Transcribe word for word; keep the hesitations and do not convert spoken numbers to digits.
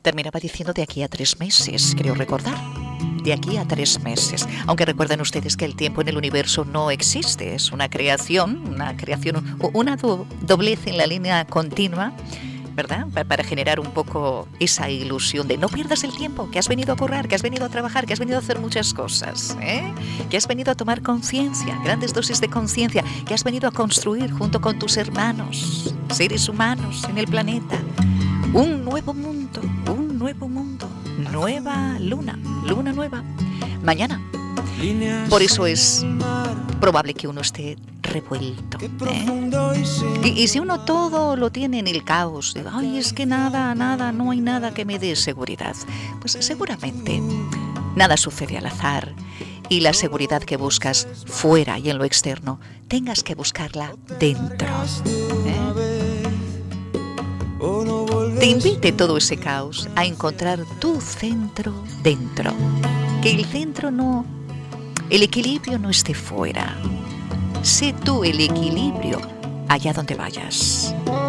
terminaba diciendo de aquí a tres meses, creo recordar. De aquí a tres meses. Aunque recuerden ustedes que el tiempo en el universo no existe, es una creación, una creación, una do, doblez en la línea continua, ¿verdad? Para generar un poco esa ilusión de no pierdas el tiempo, que has venido a currar, que has venido a trabajar, que has venido a hacer muchas cosas, ¿eh? Que has venido a tomar conciencia, grandes dosis de conciencia, que has venido a construir junto con tus hermanos, seres humanos en el planeta, un nuevo mundo, un nuevo mundo, nueva luna, luna nueva, mañana. Por eso es probable que uno esté revuelto, ¿eh? Y, y si uno todo lo tiene en el caos, de, ay, es que nada, nada, no hay nada que me dé seguridad, pues seguramente nada sucede al azar y la seguridad que buscas fuera y en lo externo, tengas que buscarla dentro, ¿eh? Te invite todo ese caos a encontrar tu centro dentro. Que el centro no, el equilibrio no esté fuera. Sé tú el equilibrio allá donde vayas.